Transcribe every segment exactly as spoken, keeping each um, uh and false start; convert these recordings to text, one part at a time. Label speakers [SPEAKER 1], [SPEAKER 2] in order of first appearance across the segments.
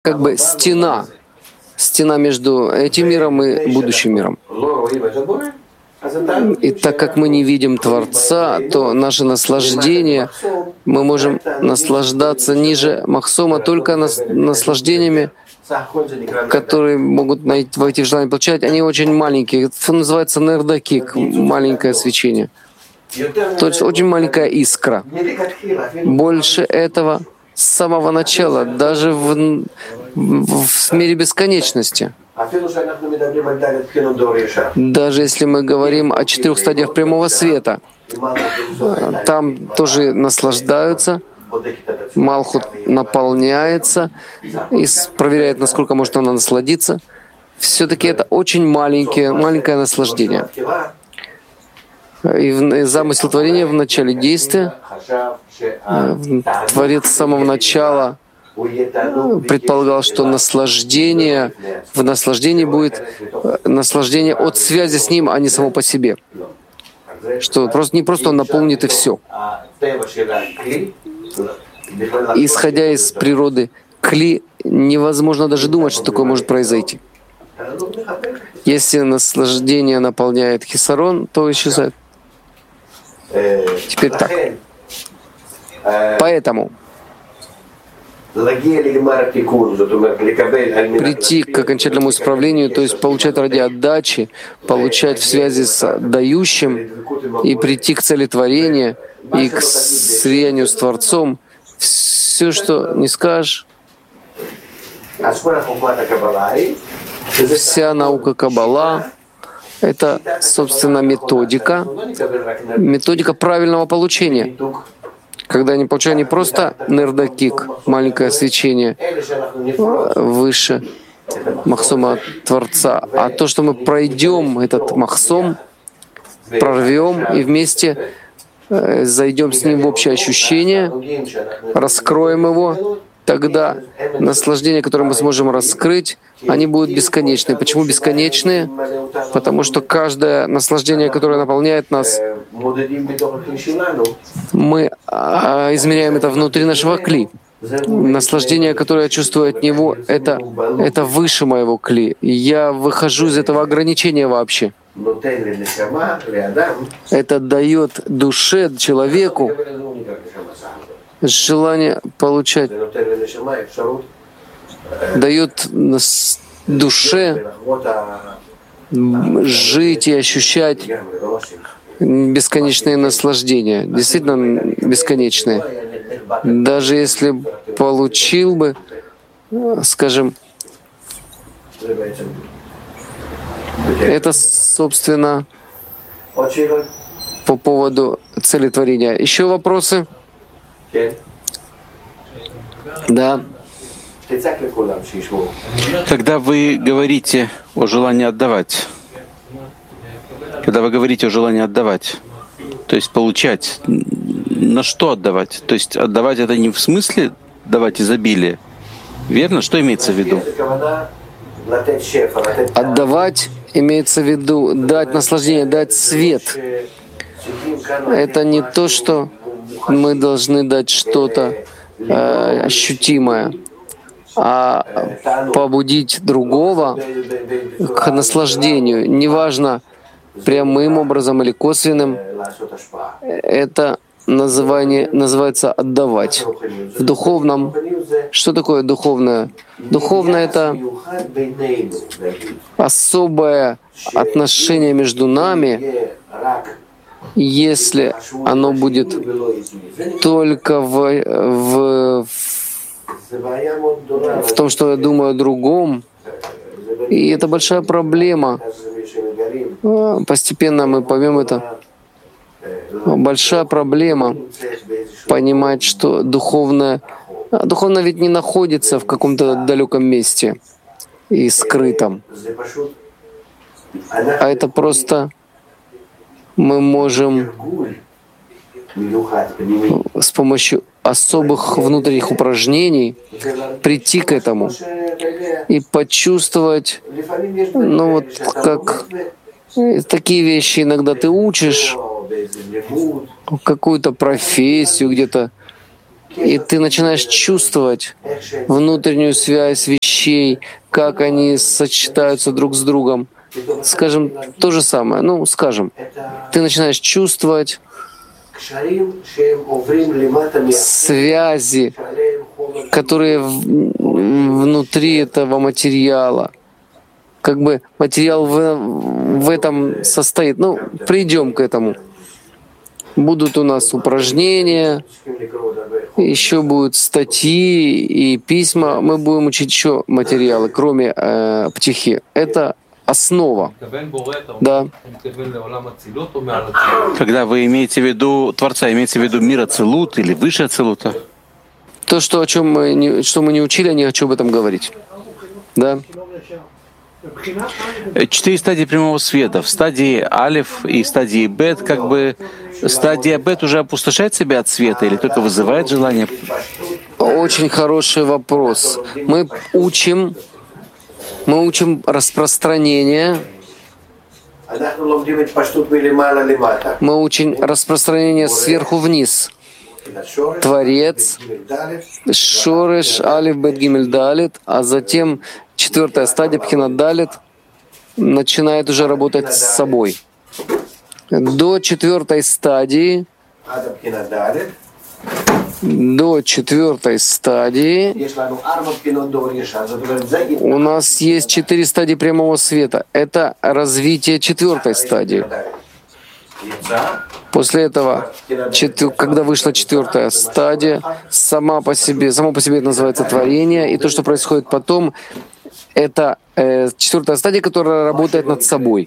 [SPEAKER 1] как бы стена, стена между этим миром и будущим миром. И так как мы не видим Творца, то наше наслаждение, мы можем наслаждаться ниже Махсома только нас, наслаждениями, которые могут найти, войти в желание получать. Они очень маленькие. Это называется нердакик, маленькое свечение. То есть очень маленькая искра. Больше этого с самого начала, даже в, в, в мире бесконечности. Даже если мы говорим о четырех стадиях прямого света, там тоже наслаждаются, Малхут наполняется и проверяет, насколько может она насладиться. Все-таки это очень маленькое, маленькое наслаждение. И замысел творения в начале действия, Творец с самого начала предполагал, что наслаждение, в наслаждении будет наслаждение от связи с Ним, а не само по себе. Что просто, не просто Он наполнит и все. Исходя из природы кли, невозможно даже думать, что такое может произойти. Если наслаждение наполняет хисарон, то исчезает. Теперь так. Поэтому прийти к окончательному исправлению, то есть получать ради отдачи, получать в связи с дающим, и прийти к цели творения и к слиянию с Творцом, все, что не скажешь, вся наука Каббала — это, собственно, методика, методика правильного получения. Когда я не получаю не просто нердакик, маленькое свечение выше Махсома Творца, а то, что мы пройдем этот Махсом, прорвем и вместе зайдем с ним в общее ощущение, раскроем его, тогда наслаждения, которые мы сможем раскрыть, они будут бесконечны. Почему бесконечные? Потому что каждое наслаждение, которое наполняет нас, мы измеряем это внутри нашего кли. Наслаждение, которое я чувствую от него, это, это выше моего кли. Я выхожу из этого ограничения вообще. Это дает душе, человеку желание получать, дает душе жить и ощущать бесконечные наслаждения, действительно бесконечные. Даже если получил бы, скажем, это, собственно, по поводу цели творения. Еще вопросы? Да.
[SPEAKER 2] Когда вы говорите о желании отдавать, когда вы говорите о желании отдавать, то есть получать, на что отдавать? То есть отдавать это не в смысле давать изобилие, верно? Что имеется в виду?
[SPEAKER 1] Отдавать имеется в виду дать наслаждение, дать свет. Это не то, что мы должны дать что-то э, ощутимое, а побудить другого к наслаждению, неважно, прямым образом или косвенным. Это название, называется «отдавать». В духовном, что такое духовное? Духовное — это особое отношение между нами, если оно будет только в, в, в том, что я думаю о другом, и это большая проблема. Постепенно мы поймем это. Большая проблема понимать, что духовное, духовное ведь не находится в каком-то далеком месте и скрытом, а это просто мы можем с помощью особых внутренних упражнений прийти к этому и почувствовать, ну вот как такие вещи иногда ты учишь, какую-то профессию где-то, и ты начинаешь чувствовать внутреннюю связь вещей, как они сочетаются друг с другом. Скажем, то же самое. Ну, скажем, ты начинаешь чувствовать связи, которые внутри этого материала. Как бы материал в, в этом состоит. Ну, придем к этому. Будут у нас упражнения, еще будут статьи и письма. Мы будем учить еще материалы, кроме э, птихи. Это основа. Да.
[SPEAKER 2] Когда вы имеете в виду Творца, имеете в виду мир Ацилут или выше Ацилута?
[SPEAKER 1] То, что, о чем мы не, что мы не учили, я не хочу об этом говорить. Да.
[SPEAKER 2] Четыре стадии прямого света. В стадии Алиф и стадии Бет, как бы стадия Бет уже опустошает себя от света или только вызывает желание?
[SPEAKER 1] Очень хороший вопрос. Мы учим, мы учим распространение. Мы учим распространение сверху вниз. Творец, Шореш, Алиф, Бет, Гимель, Далит, а затем четвертая стадия Пхинат Далит начинает уже работать с собой. До четвертой стадии, до четвертой стадии у нас есть четыре стадии прямого света. Это развитие четвертой стадии. После этого, когда вышла четвертая стадия, сама по себе, само по себе это называется творение, и то, что происходит потом, это э, четвертая стадия, которая работает над собой.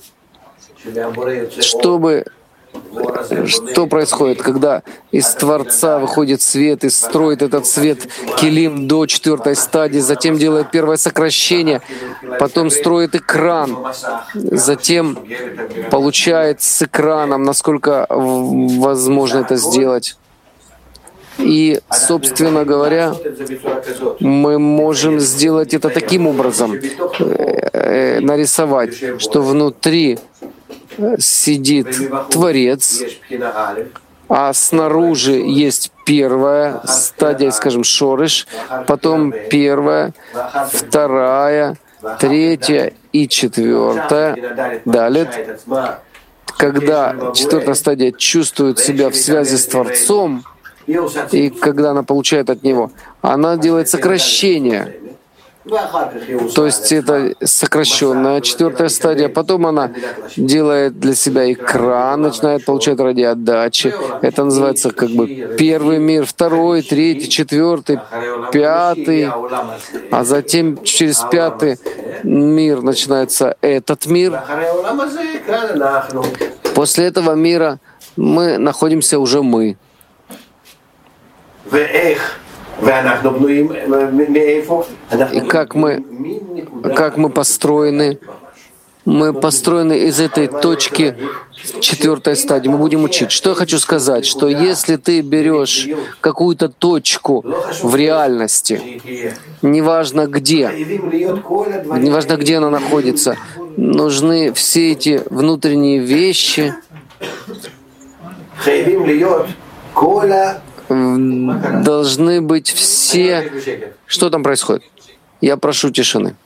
[SPEAKER 1] Чтобы что происходит, когда из Творца выходит свет и строит этот свет килим до четвертой стадии, затем делает первое сокращение, потом строит экран, затем получает с экраном, насколько возможно это сделать. И, собственно говоря, мы можем сделать это таким образом, нарисовать, что внутри сидит Творец, а снаружи есть первая стадия, скажем, Шореш, потом первая, вторая, третья и четвертая, Далит. Когда четвертая стадия чувствует себя в связи с Творцом, и когда она получает от Него, она делает сокращение. То есть это сокращенная четвертая стадия. Потом она делает для себя экран, начинает получать радиоотдачи. Это называется как бы первый мир, второй, третий, четвертый, пятый. А затем через пятый мир начинается этот мир. После этого мира мы находимся уже мы. И как мы, как мы построены? Мы построены из этой точки четвертой стадии. Мы будем учить. Что я хочу сказать? Что если ты берешь какую-то точку в реальности, неважно где, неважно где она находится, нужны все эти внутренние вещи, должны быть все... Что там происходит? Я прошу тишины.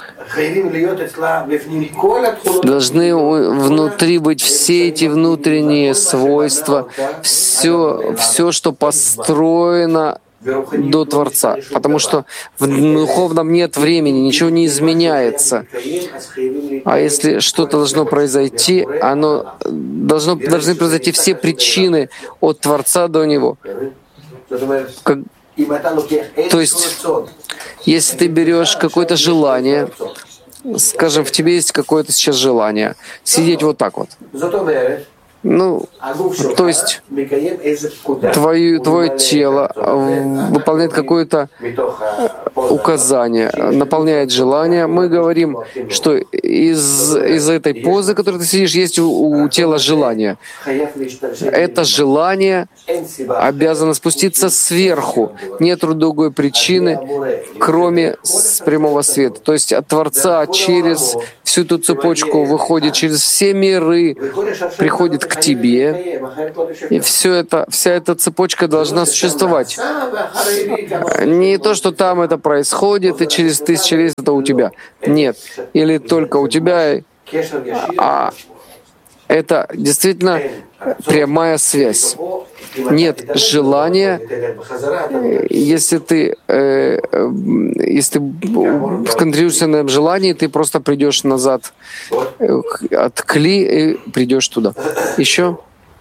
[SPEAKER 1] Должны внутри быть все эти внутренние свойства, все, все, что построено до Творца. Потому что в духовном нет времени, ничего не изменяется. А если что-то должно произойти, оно должно, должны произойти все причины от Творца до Него. Как, то есть, если ты берешь какое-то желание, скажем, в тебе есть какое-то сейчас желание сидеть вот так вот. Ну, то есть твое, твое тело выполняет какое-то указание, наполняет желание. Мы говорим, что из, из этой позы, в которой ты сидишь, есть у, у тела желание. Это желание обязано спуститься сверху. Нет другой причины, кроме прямого света. То есть от Творца через всю эту цепочку выходит через все миры, приходит к тебе. И все это, вся эта цепочка должна существовать. Не то, что там это происходит, и через тысячи лет это у тебя. Нет. Или только у тебя, а это действительно прямая связь. Нет желания, если ты, э, если ты сконцентрируешься на желании, ты просто придешь назад от кли и придешь туда. Еще?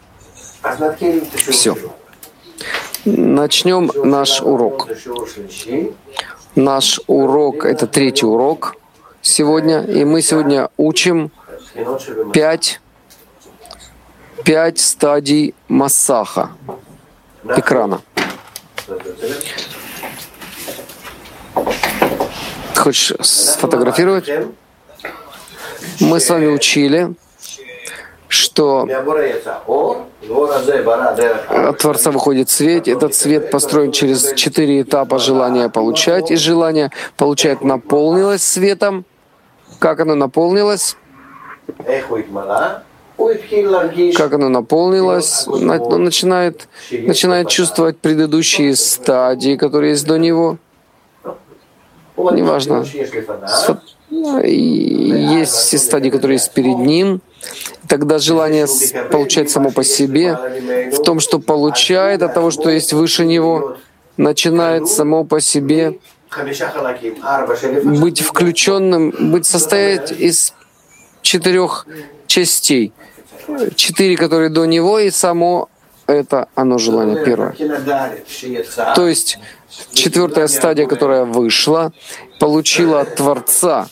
[SPEAKER 1] Все. Начнем наш урок. Наш урок — это третий урок сегодня, и мы сегодня учим пять, пять стадий массаха, экрана. Хочешь сфотографировать? Мы с вами учили, что от Творца выходит свет. Этот свет построен через четыре этапа желания получать. И желание получать наполнилось светом. Как оно наполнилось? Как оно наполнилось? Он начинает, начинает чувствовать предыдущие стадии, которые есть до него. Неважно. Есть все стадии, которые есть перед ним. Тогда желание получать само по себе в том, что получает от того, что есть выше него, начинает само по себе быть включенным, быть состоять из четырех частей. Четыре, которые до него, и само это оно желание первое. То есть четвертая стадия, которая вышла, получила от Творца,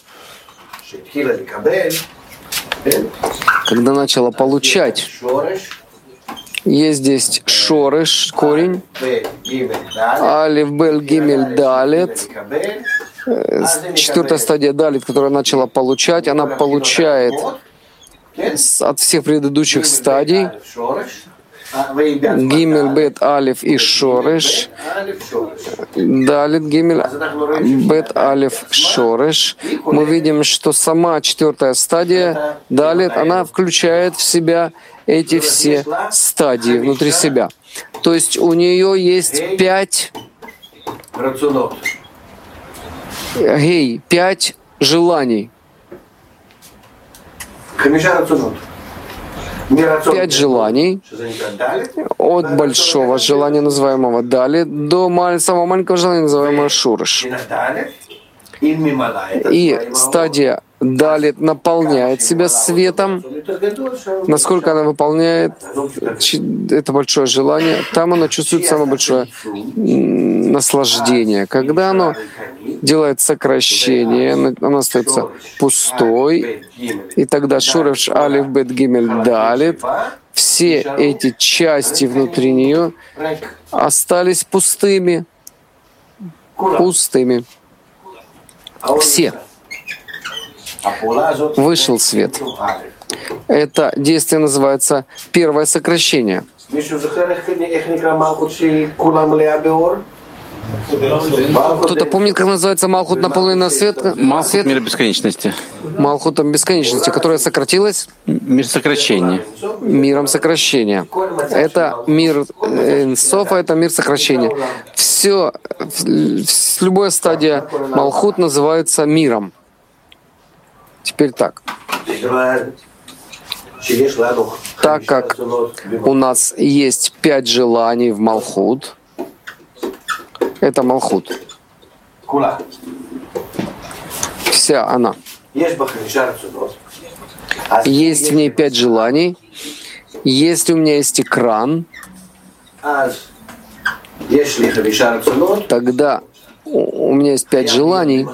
[SPEAKER 1] когда начала получать. Есть здесь шореш, корень, алиф, бель, гимель, далет. Четвертая стадия далет, которая начала получать, она получает от всех предыдущих стадий. Гимель, бет, алиф и шореш. Далит, гимель, бет, алиф, шореш. Мы видим, что сама четвертая стадия, далит, она включает в себя эти все стадии внутри себя. То есть у нее есть пять, гей, пять желаний. Пять желаний от большого желания, называемого дали, до самого маленького желания, называемого шурыш. И стадия далит наполняет себя светом. Насколько она выполняет это большое желание, там оно чувствует самое большое наслаждение. Когда оно делает сокращение, оно остается пустой, и тогда шуреш, алиф, бет, гимель, далит, все эти части внутри нее остались пустыми. Пустыми. Все. Вышел свет. Это действие называется первое сокращение. Кто-то помнит, как называется Малхут, наполненный свет?
[SPEAKER 2] Малхут мира бесконечности.
[SPEAKER 1] Малхутом бесконечности, которая сократилась?
[SPEAKER 2] Мир сокращения.
[SPEAKER 1] Миром сокращения. Это мир Энсофа, это мир сокращения. Все, любая стадия Малхут называется миром. Теперь так. Так как у нас есть пять желаний в Малхут, это Малхут. Вся она. Есть в ней пять желаний. Если у меня есть экран, тогда у меня есть пять желаний.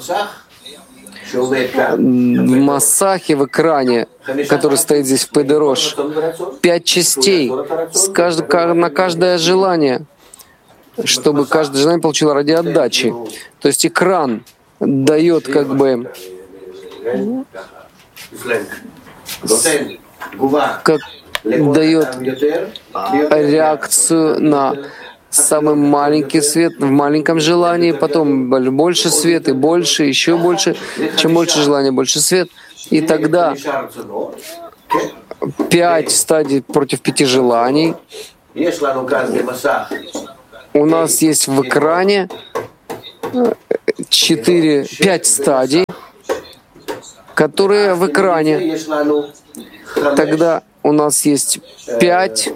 [SPEAKER 1] В массахе, в экране, который стоит здесь в Педерош, пять частей на каждое желание. чтобы каждое желание получило ради отдачи. То есть экран дает как бы как дает реакцию на самый маленький свет в маленьком желании, потом больше свет и больше, еще больше. Чем больше желания, больше свет. И тогда пять стадий против пяти желаний. У нас есть в экране четыре, пять стадий, которые в экране. Тогда у нас есть пять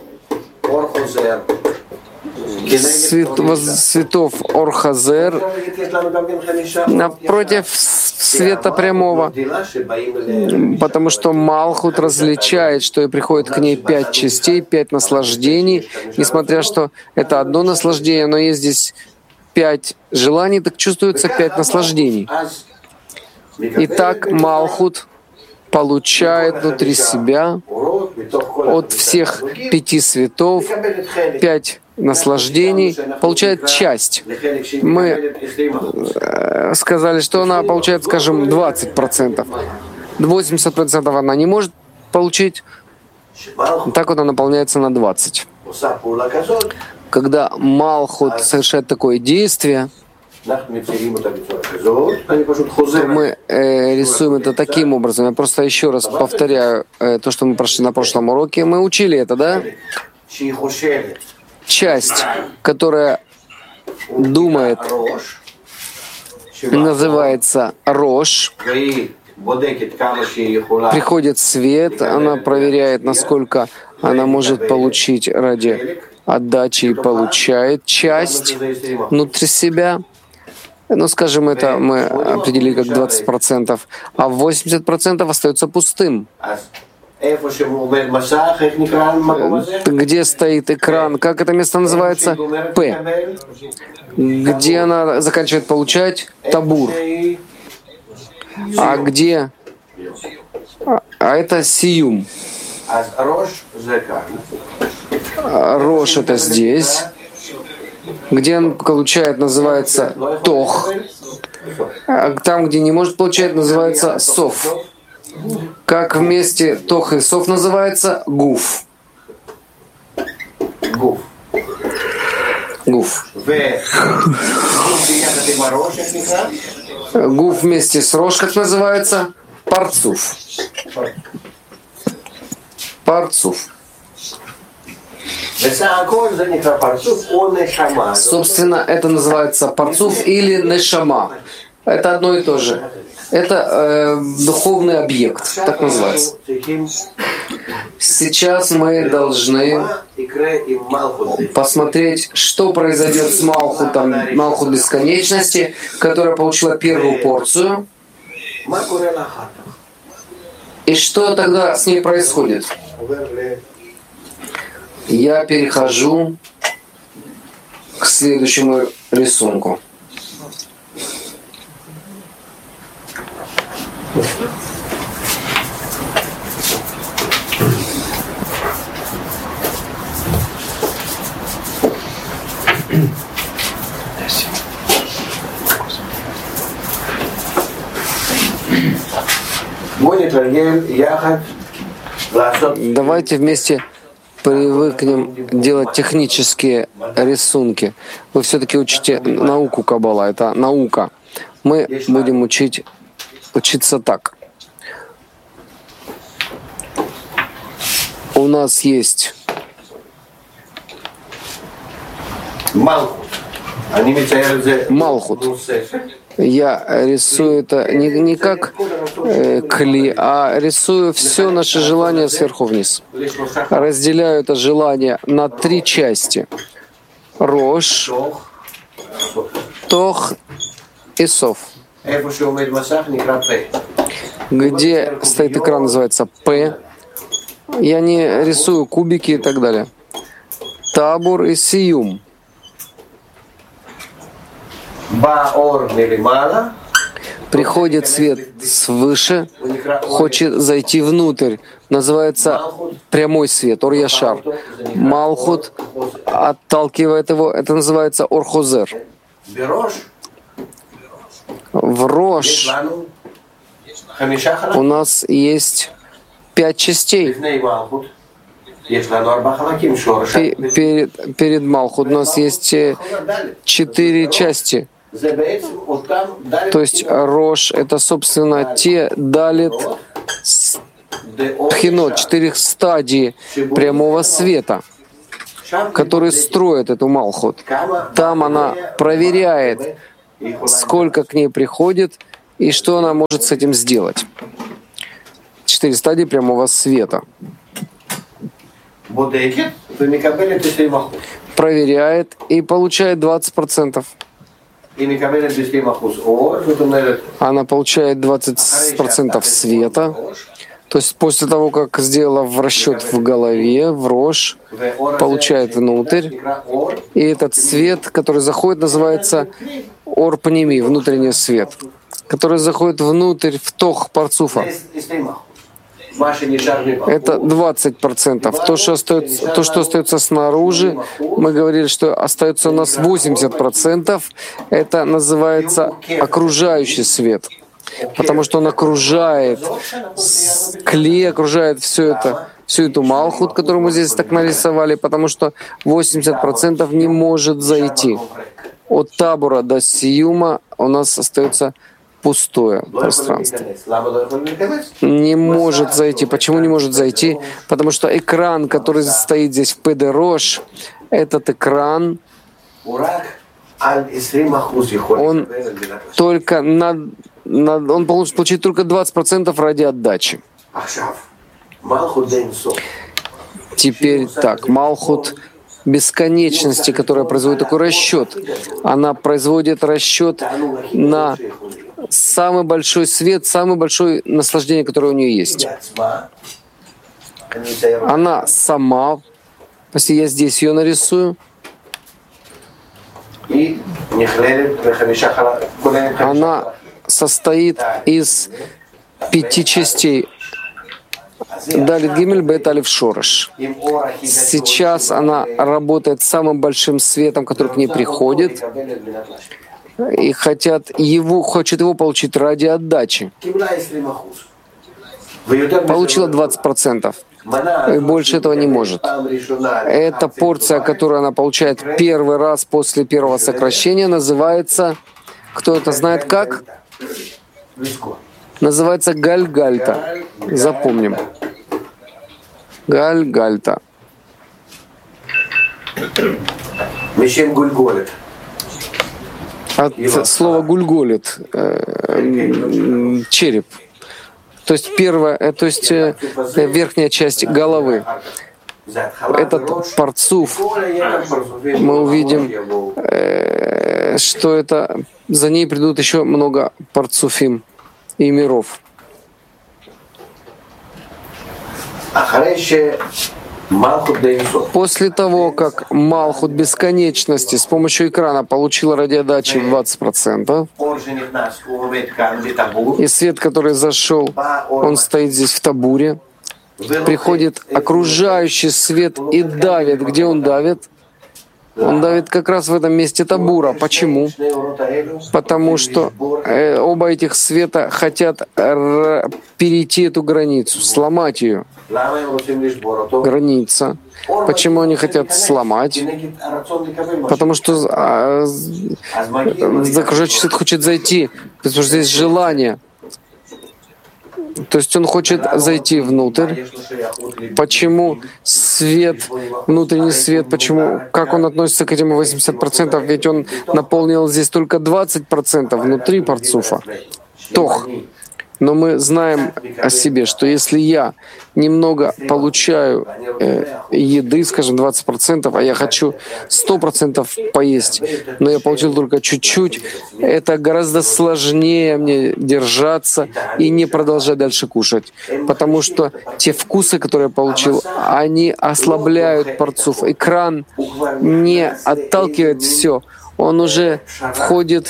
[SPEAKER 1] цветов Ор-Хазер напротив света прямого, потому что Малхут различает, что и приходит к ней пять частей, пять наслаждений, несмотря что это одно наслаждение, но есть здесь пять желаний, так чувствуется пять наслаждений. Итак, Малхут получает внутри себя от всех пяти светов пять наслаждений, получает часть. Мы сказали, что она получает, скажем, двадцать процентов. восемьдесят процентов она не может получить. Так вот она наполняется на двадцать. Когда Малхут совершает такое действие, мы э, рисуем это таким образом. Я просто еще раз повторяю э, то, что мы прошли на прошлом уроке. Мы учили это, да? Часть, которая думает, называется Рош. Приходит свет, она проверяет, насколько она может получить ради отдачи и получает часть внутри себя. Ну, скажем, это мы определили как двадцать процентов, а восемьдесят процентов остается пустым. Где стоит экран? Как это место называется? П. Где она заканчивает получать? Табур. А где? А это Сиюм. Рош это здесь. Где он получает, называется Тох. А там, где не может получать, называется Соф. Как вместе Тох и Соф называется? Гуф. Гуф. Гуф. Гуф вместе с Рош, как называется? Парцуф. Парцуф. Собственно, это называется парцуф или нешама. Это одно и то же. Это э, духовный объект, так называется. Сейчас мы должны посмотреть, что произойдет с Малхутом, Малхут бесконечности, которая получила первую порцию. И что тогда с ней происходит? Я перехожу к следующему рисунку. Давайте вместе привыкнем делать технические рисунки. Вы все-таки учите науку Каббала, это наука. Мы будем учить, учиться так. У нас есть Малхут. Я рисую это не, не как э, кли, а рисую все наше желание сверху вниз. Разделяю это желание на три части. Рош, Тох и Соф. Где стоит экран, называется П. Я не рисую кубики и так далее. Табур и Сиюм. Приходит свет свыше, хочет зайти внутрь. Называется прямой свет, Ор-Яшар. Малхут отталкивает его, это называется Ор-Хозер. В Рош у нас есть пять частей. Перед, перед Малхут у нас есть четыре части. То есть Рош — это, собственно, те далит пхинот, четыре стадии прямого света, которые строят эту Малхут. Там она проверяет, сколько к ней приходит и что она может с этим сделать. Четыре стадии прямого света. Проверяет и получает двадцать процентов. Она получает двадцать процентов света. То есть после того, как сделала в расчет в голове, в Рош, получает внутрь. И этот свет, который заходит, называется Ор-Пними, внутренний свет, который заходит внутрь в тох парцуфа. Это двадцать процентов. То, что остается, то, что остается снаружи, мы говорили, что остается у нас восемьдесят процентов. Это называется окружающий свет. Потому что он окружает клей, окружает все это, всю эту Малхут, которую мы здесь так нарисовали, потому что восемьдесят процентов не может зайти. От табура до сиюма у нас остается пустое пространство. Не может зайти. Почему не может зайти? Потому что экран, который стоит здесь в Педерош, этот экран, он только на, на, он получит, получит только двадцать процентов ради отдачи. Теперь так, Малхут бесконечности, которая производит такой расчет, она производит расчет на самый большой свет, самое большое наслаждение, которое у нее есть. Она сама, если я здесь ее нарисую, она состоит из пяти частей. Далит Гимель, Бет Алиф Шореш. Сейчас она работает самым большим светом, который к ней приходит, и хотят его, хочет его получить ради отдачи. Получила двадцать процентов. И больше этого не может. Эта порция, которую она получает первый раз после первого сокращения, называется, кто это знает как? Называется Гальгальта. Запомним. Гальгальта. От слова гульголит, э, череп. То есть первая, то есть э, верхняя часть головы. Этот парцуф, мы увидим, э, что это за ней придут еще много парцуфим и миров. После того, как Малхут бесконечности с помощью экрана получила радиодачи двадцать процентов, и свет, который зашел, он стоит здесь в табуре, приходит окружающий свет и давит. Где он давит? Он давит как раз в этом месте табура. Почему? Потому что э, оба этих света хотят р- перейти эту границу, сломать ее. Граница. Почему они хотят сломать? Потому что а, окружающий свет хочет зайти, потому что здесь желание. То есть он хочет зайти внутрь. Почему свет, внутренний свет, почему, как он относится к этим восемьдесят процентов? Ведь он наполнил здесь только двадцать процентов внутри парцуфа. Тох. Но мы знаем о себе, что если я немного получаю э, еды, скажем, двадцать процентов, а я хочу сто процентов поесть, но я получил только чуть-чуть, это гораздо сложнее мне держаться и не продолжать дальше кушать. Потому что те вкусы, которые я получил, они ослабляют парцуф. Экран не отталкивает все, он уже входит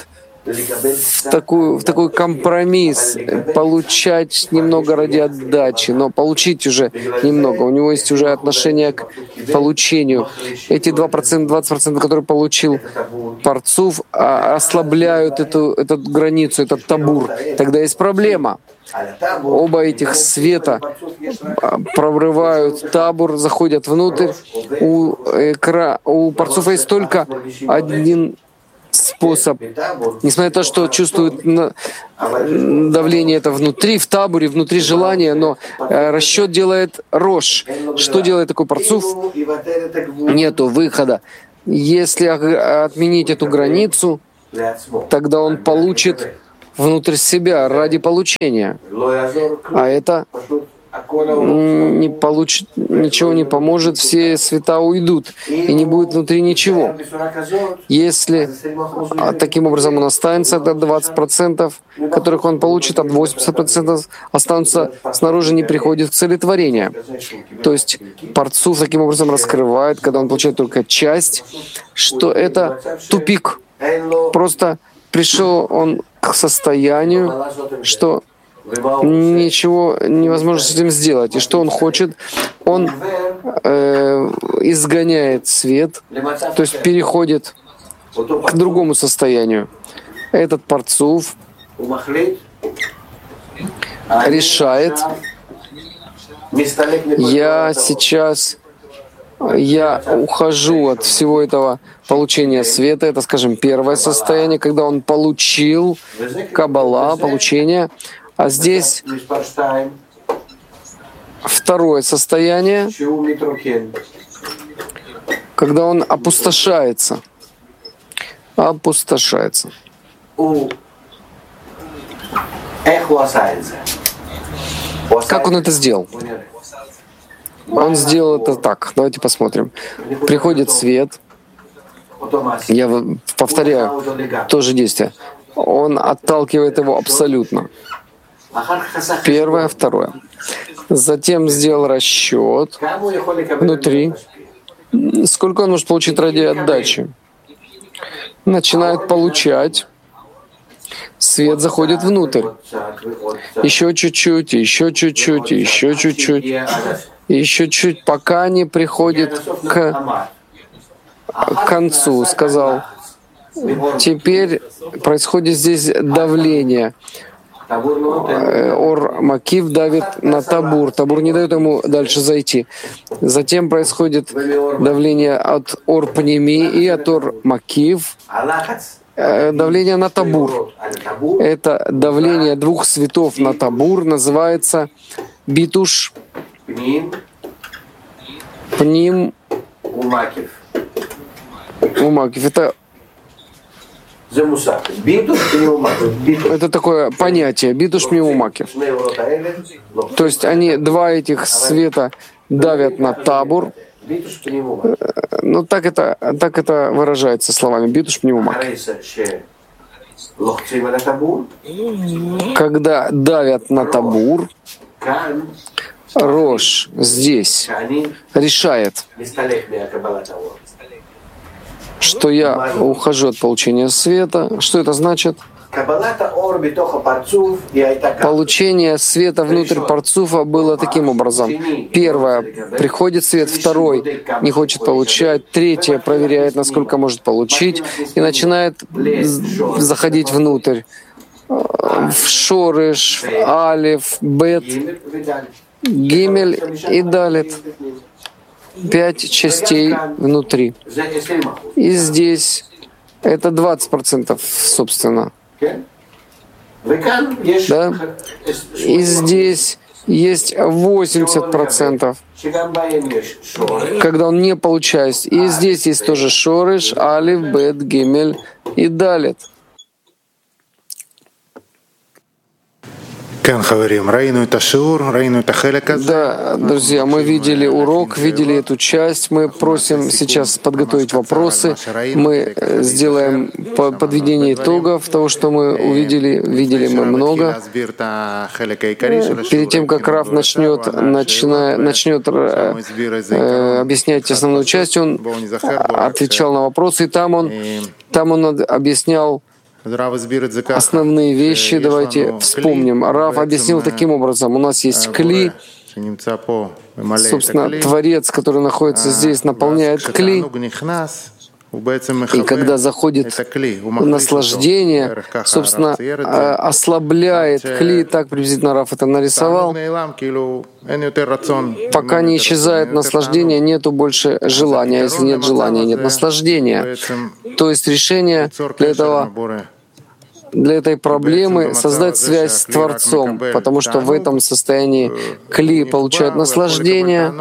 [SPEAKER 1] в, такую, в такой компромисс, получать немного ради отдачи, но получить уже немного. У него есть уже отношение к получению. Эти два процента, двадцать процентов, которые получил Парцуф, ослабляют эту, эту границу, этот табур. Тогда есть проблема. Оба этих света прорывают табур, заходят внутрь. У, экра... у Парцуфа есть только один способ. Несмотря на то, что чувствует давление это внутри, в табуре, внутри желания, но расчет делает Рош. Что делает такой Парцуф? Нету выхода. Если отменить эту границу, тогда он получит внутрь себя ради получения. А это не получит, ничего не поможет, все света уйдут, и не будет внутри ничего. Если таким образом он останется, то двадцать процентов, которых он получит, а восемьдесят процентов останутся снаружи, не приходит к целетворению. То есть Парцуф таким образом раскрывает, когда он получает только часть, что это тупик. Просто пришел он к состоянию, что ничего невозможно с этим сделать. И что он хочет? Он э, изгоняет свет, то есть переходит к другому состоянию. Этот Парцуф решает: я сейчас я ухожу от всего этого получения света. Это, скажем, первое состояние, когда он получил Каббала, получение. А здесь второе состояние, когда он опустошается. Опустошается. Как он это сделал? Он сделал это так. Давайте посмотрим. Приходит свет. Я повторяю то же действие. Он отталкивает его абсолютно. Первое, второе. Затем сделал расчет внутри. Сколько он может получить ради отдачи? Начинает получать. Свет заходит внутрь. Еще чуть-чуть, еще чуть-чуть, еще чуть-чуть. Еще чуть, пока не приходит к, к концу, сказал. Теперь происходит здесь давление. Ор Макив давит на табур. Табур не дает ему дальше зайти. Затем происходит давление от Ор Пними и от Ор Макив. Давление на табур. Это давление двух светов на табур называется битуш Пним Умакив. Это Это такое понятие, битуш миумакив. То есть они, два этих света давят на табур. Ну, так это, так это выражается словами битуш миумакив. Когда давят на табур, Рош здесь решает, что я ухожу от получения света. Что это значит? Получение света внутрь Парцуфа было таким образом. Первое — приходит свет, второй — не хочет получать, третье — проверяет, насколько может получить, и начинает заходить внутрь. В Шореш, в Алеф, Бет, Гимель и Далет. Пять частей внутри. И здесь это двадцать процентов, собственно. Да? И здесь есть восемьдесят процентов, когда он не получает. И здесь есть тоже Шореш, Алиф, Бет, Гимель и Далет. Да, друзья, мы видели урок, видели эту часть. Мы просим сейчас подготовить вопросы. Мы сделаем подведение итогов того, что мы увидели. Видели мы много. Перед тем, как Рав начнет, начина, начнет э, объяснять основную часть, он отвечал на вопросы, и там он, там он объяснял Основные вещи давайте вспомним. Рав объяснил таким образом. У нас есть кли, собственно, Творец, который находится здесь, наполняет кли. И когда заходит наслаждение, собственно, ослабляет кли, так приблизительно Рав это нарисовал, пока не исчезает наслаждение, нету больше желания. Если нет желания, нет наслаждения. То есть решение для этого, для этой проблемы создать связь с Творцом, потому что в этом состоянии кли получает наслаждение.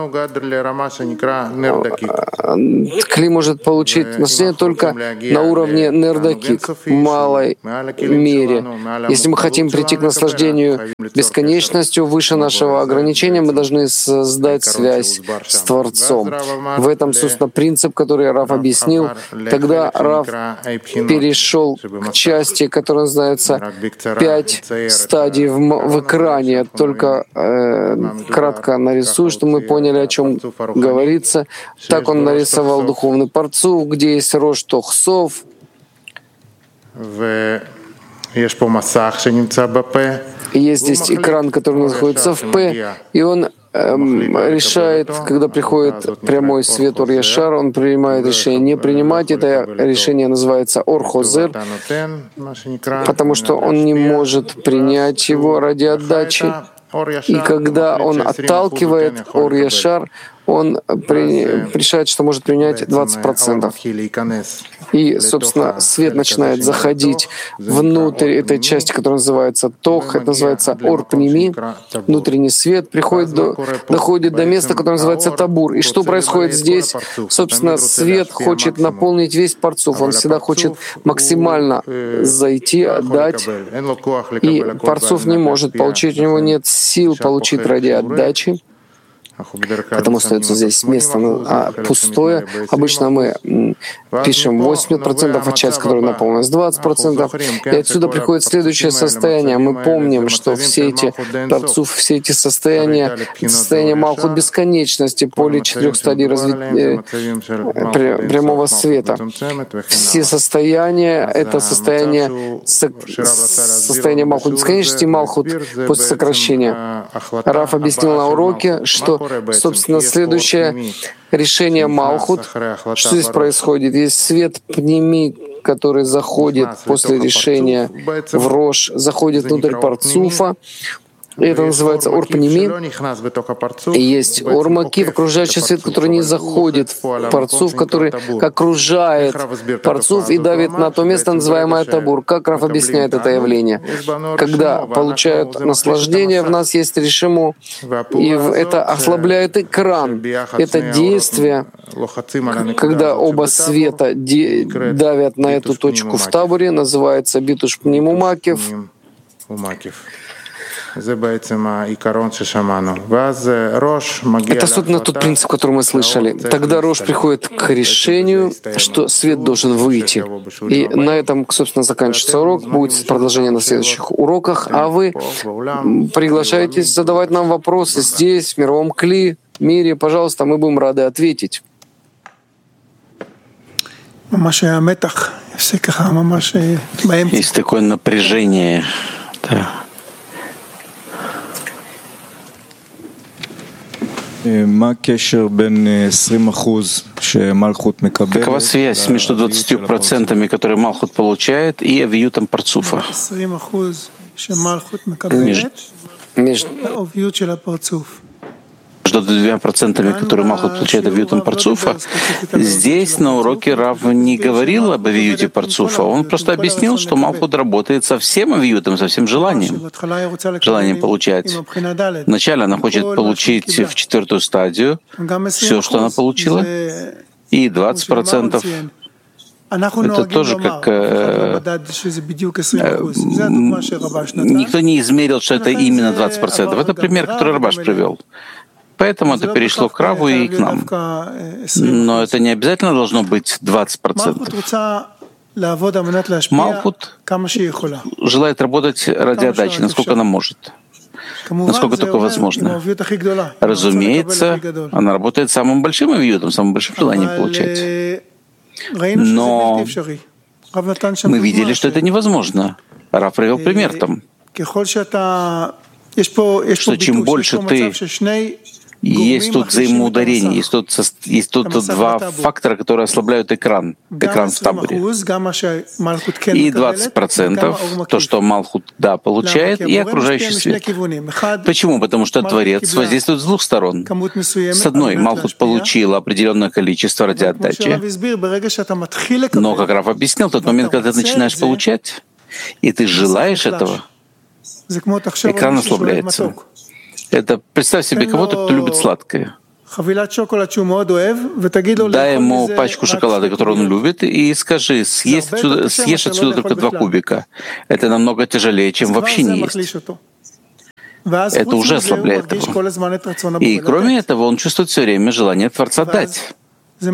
[SPEAKER 1] Кли может получить наслаждение только на уровне нердакик, в малой мере. Если мы хотим прийти к наслаждению бесконечностью, выше нашего ограничения, мы должны создать связь с Творцом. В этом, собственно, принцип, который Рав объяснил. Тогда Рав перешел к части, которая называется «Пять стадий в, в экране». Только э, кратко нарисую, чтобы мы поняли, о чем говорится. Так он нарисовал духовный парцуф, где есть рош тохсов. Есть здесь экран, который находится в П, и он эм, решает, когда приходит прямой свет Ор-Яшар, он принимает решение не принимать. Это решение называется Ор-Хозер, потому что он не может принять его ради отдачи. И когда он отталкивает Ор-Яшар, он при, решает, что может принять двадцать процентов. И, собственно, свет начинает заходить внутрь этой части, которая называется Тох, это называется Ор-Пними. Внутренний свет приходит до, доходит до места, которое называется Табур. И что происходит здесь? Собственно, свет хочет наполнить весь парцуф. Он всегда хочет максимально зайти, отдать. И парцуф не может получить, у него нет сил получить ради отдачи. Потому остается здесь место а пустое. Обычно мы пишем восемьдесят процентов, а часть, которая наполнилась двадцать процентов. И отсюда приходит следующее состояние. Мы помним, что все эти парцуф, все эти состояния, состояние Малхут бесконечности, поле четырех стадий разви... прямого света. Все состояния — это состояние, состояние Малхут бесконечности и Малхут после сокращения. Рав объяснил на уроке, что собственно, следующее решение Малхут. Что здесь происходит? Есть свет пними, который заходит после решения в Рош, заходит внутрь парцуфа. И это называется Ор-Пними. И есть Ор-Макив, окружающий свет, который не заходит в парцуф, который окружает парцуф и давит на то место, называемое Табур. Как Рав объясняет это явление? Когда получают наслаждение, в нас есть решиму, и это ослабляет экран. Это действие, когда оба света давят на эту точку в табуре, называется Битуш Пниму Макив. Это, собственно, тот принцип, который мы слышали. Тогда Рош приходит к решению, что свет должен выйти. И на этом, собственно, заканчивается урок. Будет продолжение на следующих уроках. А вы приглашаетесь задавать нам вопросы здесь, в мировом кли, мире. Пожалуйста, мы будем рады ответить.
[SPEAKER 2] Есть такое напряжение. Да. Какова связь между двадцатью процентами, которые Малхут получает, и авиютом парцуфа? Между, между двумя процентами, которые Малхут получает авиютом парцуфа, здесь на уроке Рав не говорил об авиюте парцуфа. Он просто объяснил, что Малхут работает со всем авиютом, со всем желанием. Желанием получать. Вначале она хочет получить в четвертую стадию все, что она получила, и двадцать процентов. Это тоже как... Э, э, никто не измерил, что это именно двадцать процентов. Это пример, который Рабаш привел. Поэтому это перешло к Раву и к нам. Но это не обязательно должно быть двадцать процентов. Малхут желает работать ради отдачи, насколько она может. Насколько только возможно. Разумеется, она работает самым большим авиютом, самым большим желанием получать. Но Мы видели, что это невозможно. Рав привел пример там, что чем больше ты... Есть тут взаимоударение, есть тут, есть тут два фактора, которые ослабляют экран, экран в таборе. И двадцать процентов, то, что Малхут да получает, и окружающий свет. Почему? Потому что Творец воздействует с двух сторон. С одной, Малхут получил определенное количество ради отдачи, но, как Рав объяснил, в тот момент, когда ты начинаешь получать, и ты желаешь этого, экран ослабляется. Это представь себе кого-то, кто любит сладкое. Дай ему пачку шоколада, которую он любит, и скажи, съешь отсюда, съешь отсюда только два кубика. Это намного тяжелее, чем вообще не есть. Это уже ослабляет его. И кроме этого, он чувствует все время желание Творца дать. И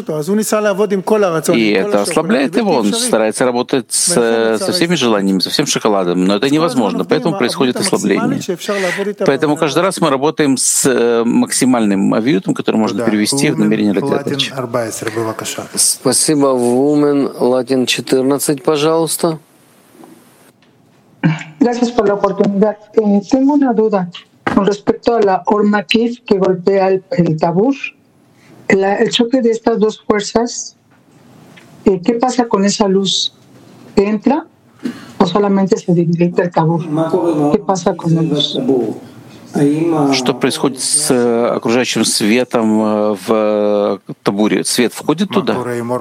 [SPEAKER 2] это ослабляет его, он старается работать с, со всеми желаниями, со всем шоколадом, но это невозможно, поэтому происходит ослабление. Поэтому каждый раз мы работаем с максимальным авиютом, который можно перевести в намерение ради отдачи.
[SPEAKER 1] Спасибо. Вумен, Латин четырнадцать, пожалуйста.
[SPEAKER 3] Gracias por la oportunidad. Eh, tengo una duda con respecto a la Or Makif que golpea el, el tabur. La, el choque de estas dos fuerzas, eh, ¿qué pasa con esa luz? ¿Entra o solamente se debilita el tabur? ¿Qué pasa con la luz?
[SPEAKER 2] Что происходит с окружающим светом в табуре? Свет входит туда?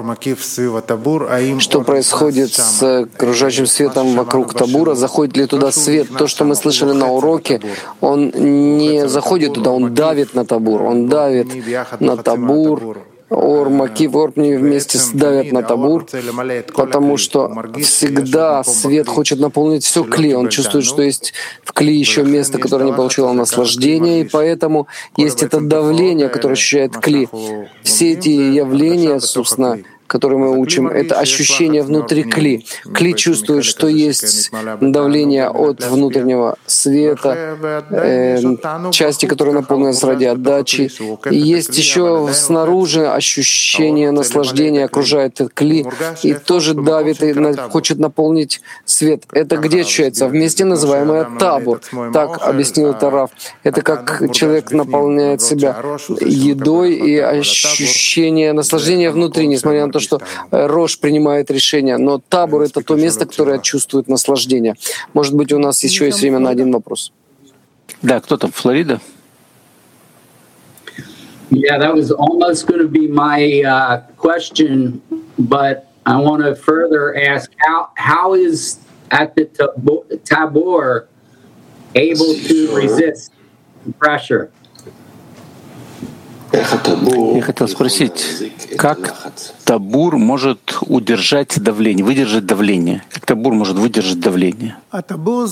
[SPEAKER 1] Что происходит с окружающим светом вокруг табура? Заходит ли туда свет? То, что мы слышали на уроке, он не заходит туда, он давит на табур, он давит на табур. Ор Макив, Орпни вместе давят на табур, потому что всегда свет хочет наполнить все кли. Он чувствует, что есть в кли еще место, которое не получило наслаждения, и поэтому есть это давление, которое ощущает кли. Все эти явления, собственно, которые мы учим, это ощущение внутри кли. Кли чувствует, что есть давление от внутреннего света, э, части, которые наполнены ради отдачи. И есть еще снаружи ощущение наслаждения, окружает кли, и тоже давит и на, хочет наполнить свет. Это где ощущается? В месте, называемое табур. Так объяснил это Рав. Это как человек наполняет себя едой и ощущение наслаждения внутри, несмотря на то, что Рош принимает решение, но табур — это то место, которое чувствует наслаждение. Может быть, у нас еще есть время на один вопрос.
[SPEAKER 2] Да, кто там? Флорида?
[SPEAKER 4] Yeah, that was almost going to be my uh, question, but I want to further ask how how is at the tabor able to resist pressure?
[SPEAKER 2] Я хотел спросить, как табур может удержать давление, выдержать давление? Как табур может выдержать давление? Табур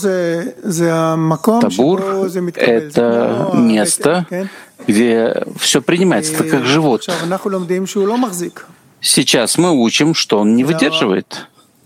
[SPEAKER 2] — это место, где все принимается, это как живот. Сейчас мы учим, что он не выдерживает.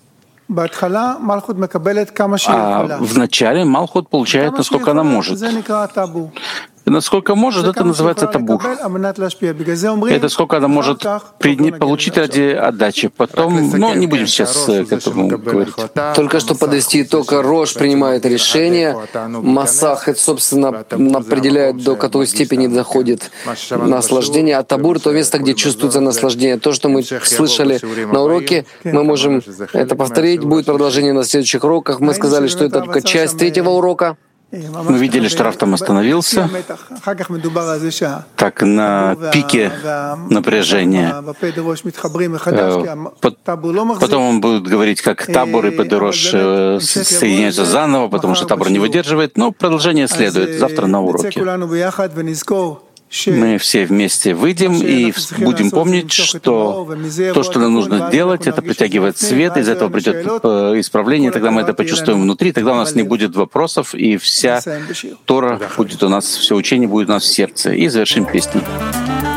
[SPEAKER 2] А вначале Малхут получает, насколько она может. Насколько может, это называется табур. Это сколько она может получить ради отдачи. Потом, ну, не будем сейчас к этому говорить.
[SPEAKER 1] Только что подвести итог, Рош принимает решение, Масах, это, собственно, определяет, до какой степени доходит наслаждение, а табур — то место, где чувствуется наслаждение. То, что мы слышали на уроке, мы можем это повторить, будет продолжение на следующих уроках. Мы сказали, что это только часть третьего урока.
[SPEAKER 2] Мы видели, что Рав там остановился, так на пике напряжения. Потом он будет говорить, как табор и Педерош соединяются заново, потому что табор не выдерживает. Но продолжение следует завтра на уроке. Мы все вместе выйдем и будем помнить, что то, что нам нужно делать, это притягивать свет, из этого придет исправление, тогда мы это почувствуем внутри, тогда у нас не будет вопросов, и вся Тора будет у нас, все учение будет у нас в сердце. И завершим песню.